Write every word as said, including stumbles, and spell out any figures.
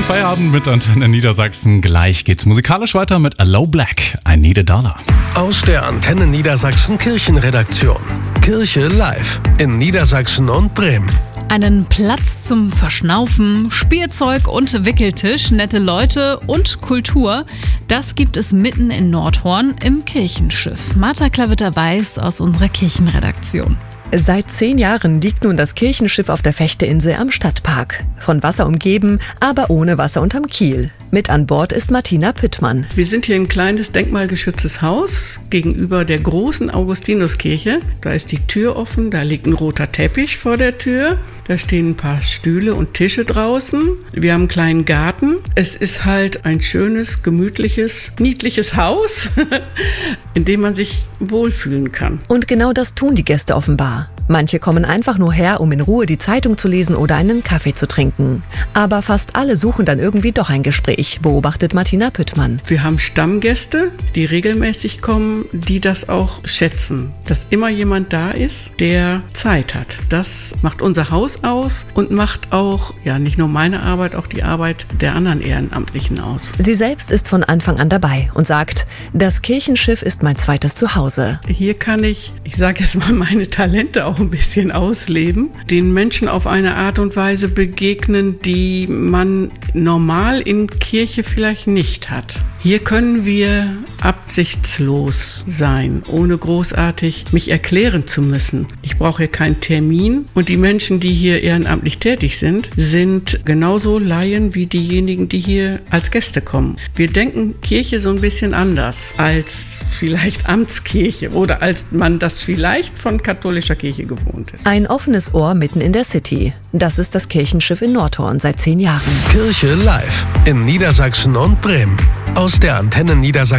sind Feierabend mit Antenne Niedersachsen. Gleich geht's musikalisch weiter mit Aloe Blacc, I Need a Dollar. Aus der Antenne Niedersachsen Kirchenredaktion. Kirche live in Niedersachsen und Bremen. Einen Platz zum Verschnaufen, Spielzeug und Wickeltisch, nette Leute und Kultur, das gibt es mitten in Nordhorn im Kirchenschiff. Martha Klavitter-Weiß aus unserer Kirchenredaktion. Seit zehn Jahren liegt nun das Kirchenschiff auf der Fechte-Insel am Stadtpark. Von Wasser umgeben, aber ohne Wasser unterm Kiel. Mit an Bord ist Martina Püttmann. Wir sind hier ein kleines denkmalgeschütztes Haus gegenüber der großen Augustinuskirche. Da ist die Tür offen, da liegt ein roter Teppich vor der Tür. Da stehen ein paar Stühle und Tische draußen. Wir haben einen kleinen Garten. Es ist halt ein schönes, gemütliches, niedliches Haus, in dem man sich wohlfühlen kann. Und genau das tun die Gäste offenbar. Manche kommen einfach nur her, um in Ruhe die Zeitung zu lesen oder einen Kaffee zu trinken. Aber fast alle suchen dann irgendwie doch ein Gespräch, beobachtet Martina Püttmann. Wir haben Stammgäste, die regelmäßig kommen, die das auch schätzen. Dass immer jemand da ist, der Zeit hat. Das macht unser Haus aus und macht auch, ja, nicht nur meine Arbeit, auch die Arbeit der anderen Ehrenamtlichen aus. Sie selbst ist von Anfang an dabei und sagt, das Kirchenschiff ist mein zweites Zuhause. Hier kann ich, ich sage jetzt mal, meine Talente auch ein bisschen ausleben, den Menschen auf eine Art und Weise begegnen, die man normal in Kirche vielleicht nicht hat. Hier können wir absichtslos sein, ohne großartig mich erklären zu müssen. Ich brauche hier keinen Termin und die Menschen, die hier ehrenamtlich tätig sind, sind genauso Laien wie diejenigen, die hier als Gäste kommen. Wir denken Kirche so ein bisschen anders als vielleicht Amtskirche oder als man das vielleicht von katholischer Kirche gewohnt ist. Ein offenes Ohr mitten in der City. Das ist das Kirchenschiff in Nordhorn seit zehn Jahren. Kirche live in Niedersachsen und Bremen. Aus der Antenne Niedersachsen